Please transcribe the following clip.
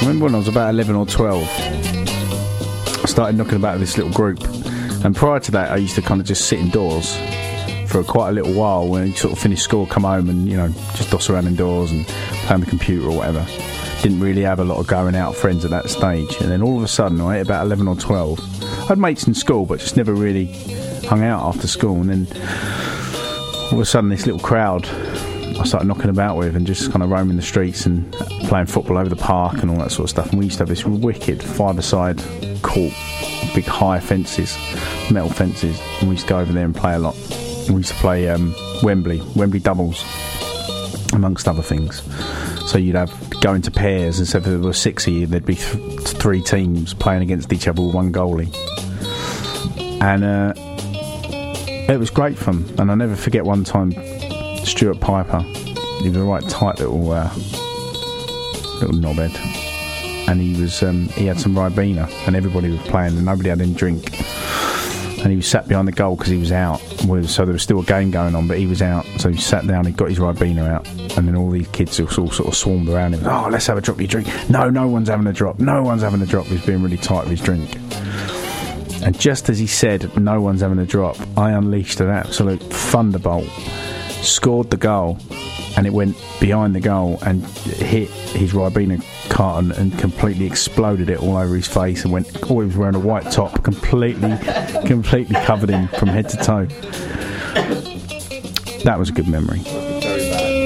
remember when I was about 11 or 12, I started knocking about with this little group. And prior to that, I used to kind of just sit indoors for quite a little while. When you sort of finished school, come home and, just doss around indoors and play on the computer or whatever. Didn't really have a lot of going out friends at that stage. And then all of a sudden, I hit about 11 or 12. I had mates in school, but just never really hung out after school. And then all of a sudden, this little crowd I started knocking about with and just kind of roaming the streets and playing football over the park and all that sort of stuff. And we used to have this wicked five-a-side court, big high fences, metal fences, and we used to go over there and play a lot. And we used to play Wembley doubles, amongst other things. So you'd go into pairs, and so if there were 6 of you, there'd be 3 teams playing against each other with one goalie. And it was great fun. And I'll never forget one time, Stuart Piper, he was a right tight little knobhead, and he had some Ribena, and everybody was playing and nobody had any drink, and he was sat behind the goal because he was out, so there was still a game going on, but he was out, so he sat down, he got his Ribena out, and then all these kids all sort of swarmed around him. Oh, let's have a drop of your drink. No one's having a drop. He was being really tight with his drink. And just as he said no one's having a drop, I unleashed an absolute thunderbolt, scored the goal, and it went behind the goal and hit his Ribena carton and completely exploded it all over his face, and he was wearing a white top, completely covered him from head to toe. That was a good memory.